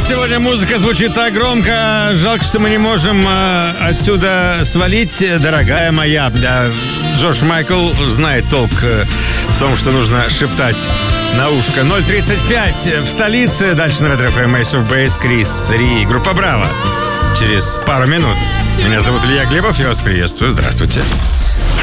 Сегодня музыка звучит так громко. Жалко, что мы не можем отсюда свалить, дорогая моя. Да, Джордж Майкл знает толк в том, что нужно шептать на ушко. 0:35 в столице. Дальше на Red FM Ace of Base, Крис Ри, группа Браво. Через пару минут. Меня зовут Илья Глебов, я вас приветствую. Здравствуйте.